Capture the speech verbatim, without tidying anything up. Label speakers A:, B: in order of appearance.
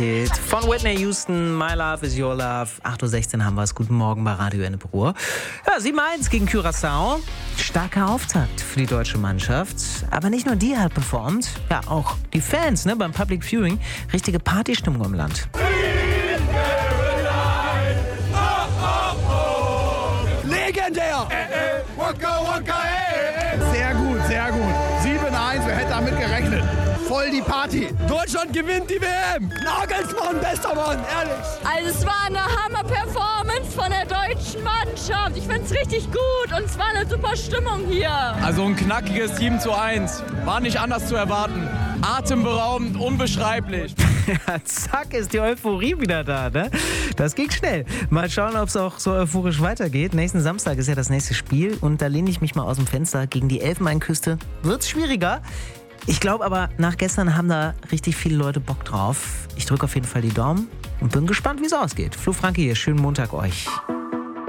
A: Von Whitney Houston, My Love is Your Love. acht Uhr sechzehn haben wir es. Guten Morgen bei Radio Ennepe-Ruhr. Ja, sieben eins gegen Curaçao. Starker Auftakt für die deutsche Mannschaft. Aber nicht nur die hat performt, ja auch die Fans, ne, beim Public Viewing. Richtige Partystimmung im Land.
B: Legendär! Äh, äh, waka, waka, äh, äh. Sehr gut, sehr gut. sieben eins, wer hätte damit gerechnet? Voll die Party. Deutschland gewinnt die W M. Nagelsmann, bester Mann, ehrlich.
C: Also es war eine Hammer-Performance von der deutschen Mannschaft. Ich finde es richtig gut und es war eine super Stimmung hier.
D: Also ein knackiges sieben zu eins. War nicht anders zu erwarten. Atemberaubend, unbeschreiblich.
A: Ja, zack, ist die Euphorie wieder da, ne? Das ging schnell. Mal schauen, ob es auch so euphorisch weitergeht. Nächsten Samstag ist ja das nächste Spiel und da lehne ich mich mal aus dem Fenster. Gegen die Elfenbeinküste wird's schwieriger. Ich glaube aber, nach gestern haben da richtig viele Leute Bock drauf. Ich drücke auf jeden Fall die Daumen und bin gespannt, wie es ausgeht. Flo Franke hier, schönen Montag euch.